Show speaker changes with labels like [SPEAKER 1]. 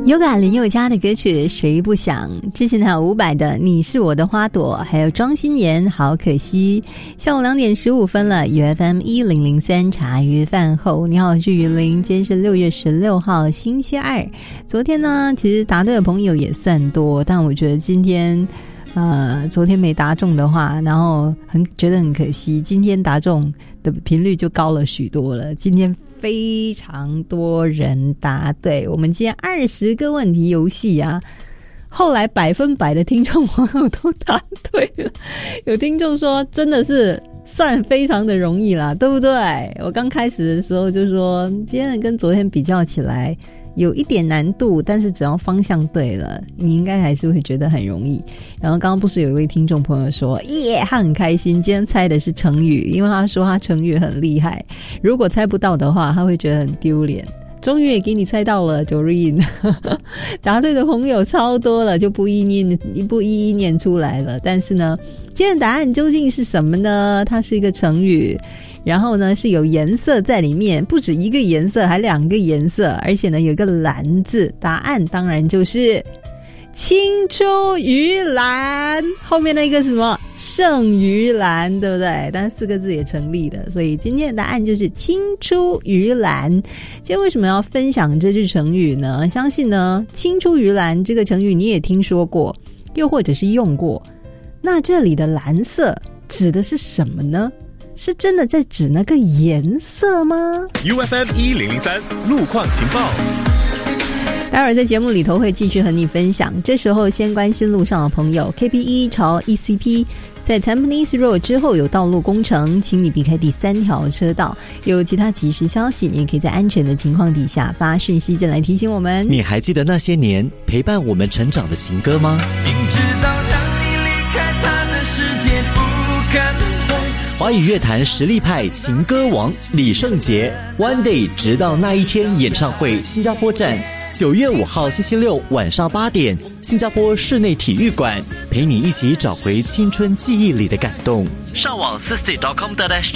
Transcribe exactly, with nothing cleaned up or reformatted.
[SPEAKER 1] 有感林宥嘉的歌曲谁不想，之前还有伍佰的你是我的花朵，还有庄心妍好可惜。下午两点十五分了， U F M 一零零三茶余饭后，你好，我是雨林。今天是六月十六号星期二。昨天呢其实答对的朋友也算多，但我觉得今天呃，昨天没答中的话，然后很觉得很可惜，今天答中的频率就高了许多了。今天非常多人答对，我们今天二十个问题游戏啊，后来百分百的听众朋友都答对了。有听众说真的是算非常的容易啦，对不对？我刚开始的时候就说今天跟昨天比较起来有一点难度，但是只要方向对了，你应该还是会觉得很容易。然后刚刚不是有一位听众朋友说耶，他很开心今天猜的是成语，因为他说他成语很厉害，如果猜不到的话他会觉得很丢脸。终于也给你猜到了 Doreen 答对的朋友超多了，就不一念不一一念出来了。但是呢今天的答案究竟是什么呢？它是一个成语，然后呢是有颜色在里面，不止一个颜色，还两个颜色，而且呢有一个蓝字。答案当然就是青出于蓝，后面那个是什么？胜于蓝，对不对？但四个字也成立的，所以今天的答案就是青出于蓝。今天为什么要分享这句成语呢？相信呢青出于蓝这个成语你也听说过，又或者是用过。那这里的蓝色指的是什么呢？是真的在指那个颜色吗？
[SPEAKER 2] U F M 一零零三路况情报，
[SPEAKER 1] 待会儿在节目里头会继续和你分享。这时候先关心路上的朋友 K P 一 朝 E C P 在 Tampines Road 之后有道路工程，请你避开第三条车道。有其他即时消息，你也可以在安全的情况底下发讯息进来提醒我们。
[SPEAKER 3] 你还记得那些年陪伴我们成长的情歌吗？
[SPEAKER 4] 明知道让你离开他的世界不可能。
[SPEAKER 3] 华语乐坛实力派情歌王李圣杰 One Day 直到那一天演唱会新加坡站，九月五号星期六晚上八点，新加坡室内体育馆，陪你一起找回青春记忆里的感动。
[SPEAKER 4] 上网 sixty dot com dot s